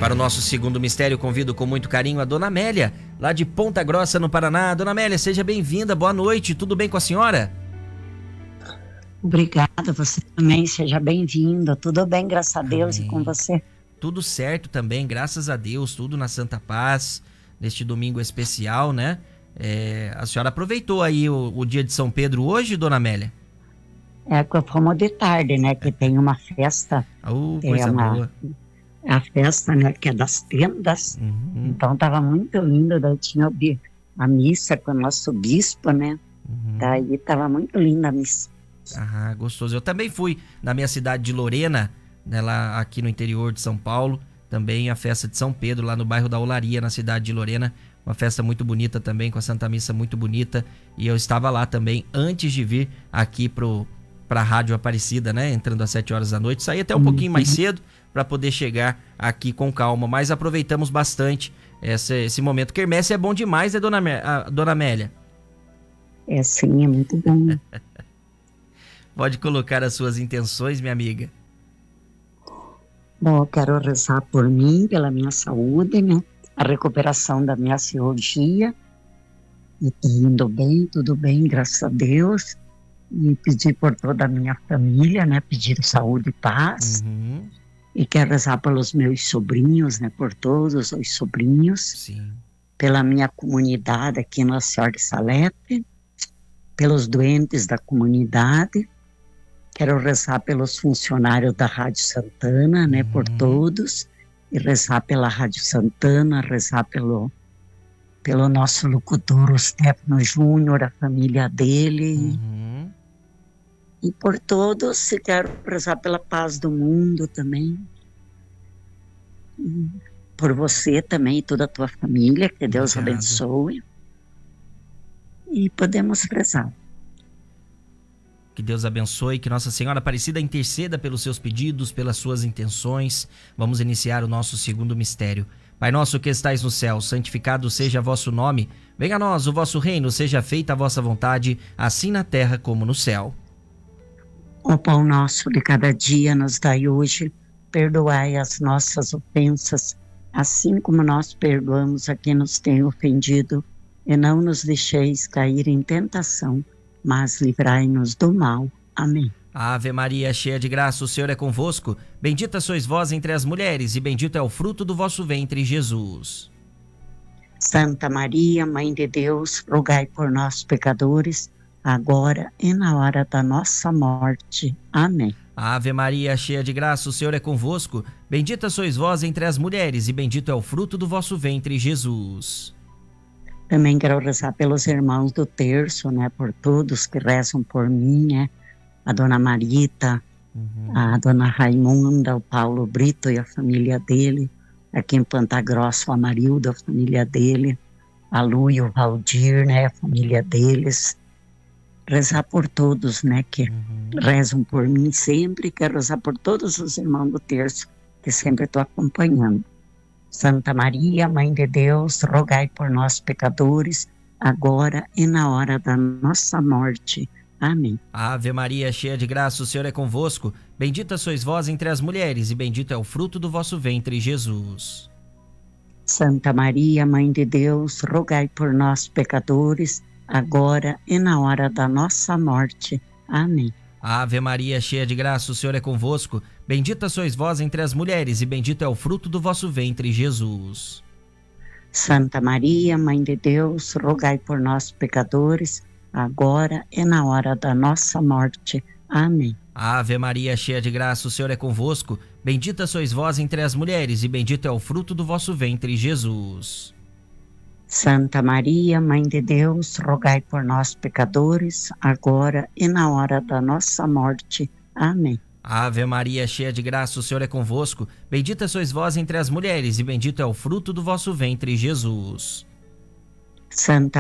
Para o nosso segundo mistério, convido com muito carinho a Dona Amélia, lá de Ponta Grossa, no Paraná. Dona Amélia, seja bem-vinda, boa noite, tudo bem com a senhora? Obrigada, você também, seja bem-vindo. Tudo bem, graças a Deus. Amém. E com você? Tudo certo também, graças a Deus, tudo na Santa Paz, neste domingo especial, né? A senhora aproveitou aí o dia de São Pedro hoje, Dona Amélia? É que fomos de tarde, né? Que tem uma festa. Coisa boa. A festa, né? Que é das tendas. Uhum. Então tava muito lindo. Daí tinha a missa com o nosso bispo, né? Uhum. Daí tava muito linda a missa. Ah, gostoso. Eu também fui na minha cidade de Lorena, né, lá aqui no interior de São Paulo, também a festa de São Pedro, lá no bairro da Olaria, na cidade de Lorena, uma festa muito bonita também, com a Santa Missa muito bonita, e eu estava lá também antes de vir aqui pra Rádio Aparecida, né, entrando às 7 horas da noite, saí até um pouquinho mais cedo para poder chegar aqui com calma, mas aproveitamos bastante esse momento. Quermesse é bom demais, né, Dona Amélia? É sim, é muito bom. Pode colocar as suas intenções, minha amiga. Bom, eu quero rezar por mim, pela minha saúde, né? A recuperação da minha cirurgia. E tá indo bem, tudo bem, graças a Deus. E pedir por toda a minha família, né? Pedir saúde e paz. Uhum. E quero rezar pelos meus sobrinhos, né? Por todos os sobrinhos. Sim. Pela minha comunidade aqui na Senhora de Salete. Pelos doentes da comunidade. Quero rezar pelos funcionários da Rádio Santana, né, por todos, e rezar pela Rádio Santana, rezar pelo nosso locutor, o Stefano Júnior, a família dele, e por todos, e quero rezar pela paz do mundo também, e por você também e toda a tua família, que Deus abençoe, e podemos rezar. Que Deus abençoe, que Nossa Senhora Aparecida interceda pelos seus pedidos, pelas suas intenções. Vamos iniciar o nosso segundo mistério. Pai nosso que estais no céu, santificado seja vosso nome. Venha a nós o vosso reino, seja feita a vossa vontade, assim na terra como no céu. O pão nosso de cada dia nos dai hoje, perdoai as nossas ofensas, assim como nós perdoamos a quem nos tem ofendido, e não nos deixeis cair em tentação, mas livrai-nos do mal. Amém. Ave Maria, cheia de graça, o Senhor é convosco. Bendita sois vós entre as mulheres, e bendito é o fruto do vosso ventre, Jesus. Santa Maria, Mãe de Deus, rogai por nós, pecadores, agora e na hora da nossa morte. Amém. Ave Maria, cheia de graça, o Senhor é convosco. Bendita sois vós entre as mulheres, e bendito é o fruto do vosso ventre, Jesus. Também quero rezar pelos irmãos do terço, né? Por todos que rezam por mim, né? A Dona Marita, a Dona Raimunda, o Paulo Brito e a família dele. Aqui em Pantagrossa, o Amarildo, a família dele. A Lu e o Valdir, né? A família deles. Rezar por todos, né? Que rezam por mim sempre. Quero rezar por todos os irmãos do terço, que sempre estou acompanhando. Santa Maria, Mãe de Deus, rogai por nós, pecadores, agora e na hora da nossa morte. Amém. Ave Maria, cheia de graça, o Senhor é convosco. Bendita sois vós entre as mulheres, e bendito é o fruto do vosso ventre, Jesus. Santa Maria, Mãe de Deus, rogai por nós, pecadores, agora e na hora da nossa morte. Amém. Ave Maria, cheia de graça, o Senhor é convosco. Bendita sois vós entre as mulheres, e bendito é o fruto do vosso ventre, Jesus. Santa Maria, Mãe de Deus, rogai por nós, pecadores, agora e na hora da nossa morte. Amém. Ave Maria, cheia de graça, o Senhor é convosco. Bendita sois vós entre as mulheres, e bendito é o fruto do vosso ventre, Jesus. Santa Maria, Mãe de Deus, rogai por nós, pecadores, agora e na hora da nossa morte. Amém. Ave Maria, cheia de graça, o Senhor é convosco. Bendita sois vós entre as mulheres, e bendito é o fruto do vosso ventre, Jesus. Santa